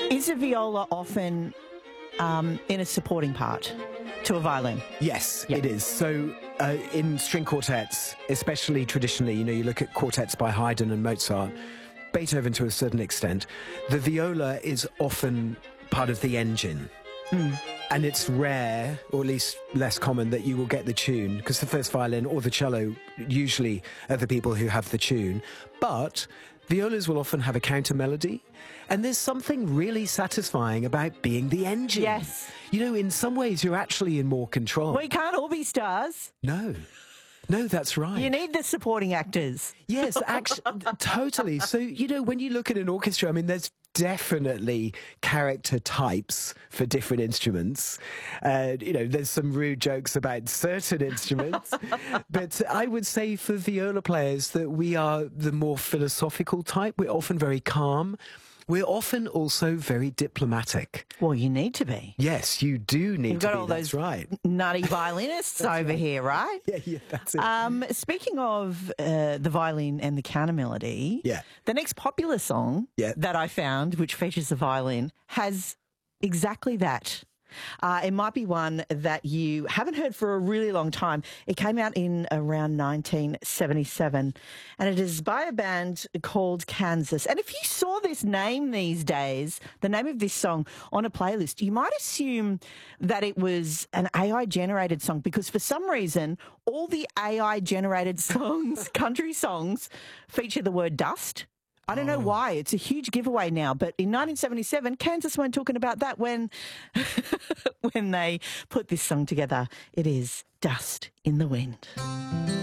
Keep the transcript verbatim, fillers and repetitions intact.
Is a viola often um, in a supporting part to a violin? Yes, Yep. it is. So uh, in string quartets, especially traditionally, you know, you look at quartets by Haydn and Mozart, Beethoven to a certain extent, the viola is often part of the engine. Mm. And it's rare, or at least less common, that you will get the tune, because the first violin or the cello usually are the people who have the tune. But violas will often have a counter melody, and there's something really satisfying about being the engine. Yes. You know, in some ways, you're actually in more control. We can't all be stars. No. No, that's right. You need the supporting actors. Yes, actually, totally. So, you know, when you look at an orchestra, I mean, there's definitely character types for different instruments. Uh, you know, there's some rude jokes about certain instruments, but I would say for viola players that we are the more philosophical type. We're often very calm. We're often also very diplomatic. Well, you need to be. Yes, you do need You've to got be. all That's those right. nutty violinists over right. here, right? Yeah, yeah, that's it. Um, speaking of uh, the violin and the counter melody, Yeah. the next popular song Yeah. that I found, which features the violin, has exactly that. Uh, it might be one that you haven't heard for a really long time. It came out in around nineteen seventy-seven, and it is by a band called Kansas. And if you saw this name these days, the name of this song on a playlist, you might assume that it was an A I-generated song, because for some reason, all the A I-generated songs, country songs, feature the word dust. I don't know why. It's a huge giveaway now. But in nineteen seventy-seven, Kansas weren't talking about that when, when they put this song together. It is Dust in the Wind.